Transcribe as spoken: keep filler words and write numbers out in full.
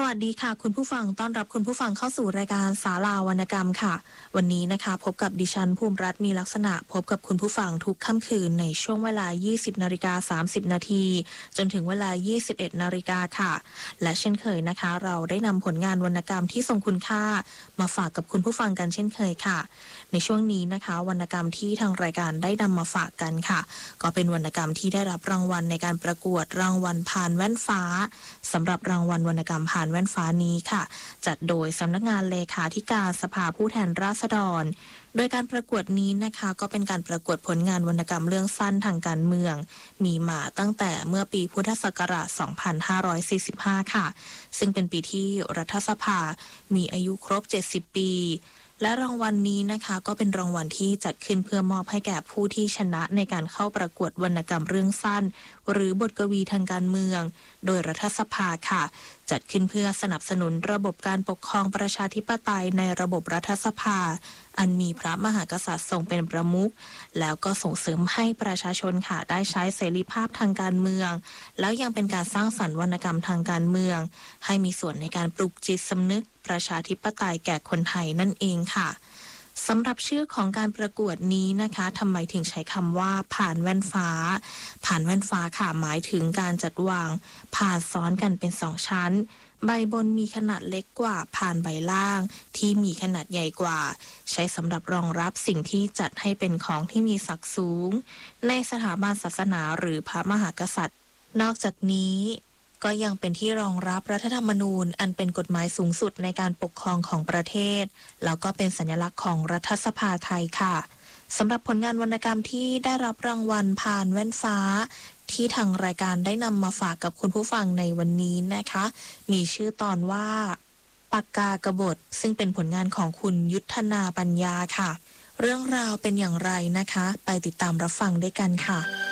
วัสดีค่ะคุณผู้ฟังต้อนรับคุณผู้ฟังเข้าสู่รายการศาลาวรรณกรรมค่ะวันนี้นะคะพบกับดิฉันภูมิรัตน์มีลักษณะพบกับคุณผู้ฟังทุกค่ำคืนในช่วงเวลา ยี่สิบนาฬิกาสามสิบนาทีจนถึงเวลา ยี่สิบเอ็ดนาฬิกาค่ะและเช่นเคยนะคะเราได้นำผลงานวรรณกรรมที่ทรงคุณค่ามาฝากกับคุณผู้ฟังกันเช่นเคยค่ะในช่วงนี้นะคะวรรณกรรมที่ทางรายการได้นำมาฝากกันค่ะก็เป็นวรรณกรรมที่ได้รับรางวัลในการประกวดรางวัลพานแว่นฟ้าสำหรับรางวัลวรรณกรรมพานแว่นฟ้านี้ค่ะจัดโดยสำนักงานเลขาธิการสภาผู้แทนราษฎรโดยการประกวดนี้นะคะก็เป็นการประกวดผลงานวรรณกรรมเรื่องสั้นทางการเมืองมีมาตั้งแต่เมื่อปีพุทธศักราช สองพันห้าร้อยสี่สิบห้า ค่ะซึ่งเป็นปีที่รัฐสภามีอายุครบ เจ็ดสิบ ปีและรางวัลนี้นะคะก็เป็นรางวัลที่จัดขึ้นเพื่อมอบให้แก่ผู้ที่ชนะในการเข้าประกวดวรรณกรรมเรื่องสั้นหรือบทกวีทางการเมืองโดยรัฐสภาค่ะจัดขึ้นเพื่อสนับสนุนระบบการปกครองประชาธิปไตยในระบบรัฐสภาอันมีพระมหากษัตริย์ทรงเป็นประมุขแล้วก็ส่งเสริมให้ประชาชนค่ะได้ใช้เสรีภาพทางการเมืองแล้วยังเป็นการสร้างสรรค์วรรณกรรมทางการเมืองให้มีส่วนในการปลุกจิตสำนึกประชาธิปไตยแก่คนไทยนั่นเองค่ะสำหรับชื่อของการประกวดนี้นะคะทำไมถึงใช้คำว่าผ่านแว่นฟ้าผ่านแว่นฟ้าค่ะหมายถึงการจัดวางผ่านซ้อนกันเป็นสองชั้นใบบนมีขนาดเล็กกว่าผ่านใบล่างที่มีขนาดใหญ่กว่าใช้สำหรับรองรับสิ่งที่จัดให้เป็นของที่มีศักดิ์สูงในสถาบันศาสนาหรือพระมหากษัตริย์นอกจากนี้ก็ยังเป็นที่รองรับรัฐธรรมนูญอันเป็นกฎหมายสูงสุดในการปกครองของประเทศแล้วก็เป็นสัญลักษณ์ของรัฐสภาไทยค่ะสำหรับผลงานวรรณกรรมที่ได้รับรางวัลผ่านแว่นฟ้าที่ทางรายการได้นำมาฝากกับคุณผู้ฟังในวันนี้นะคะมีชื่อตอนว่าปากกากบฏซึ่งเป็นผลงานของคุณยุทธนาปัญญาค่ะเรื่องราวเป็นอย่างไรนะคะไปติดตามรับฟังด้วยกันค่ะ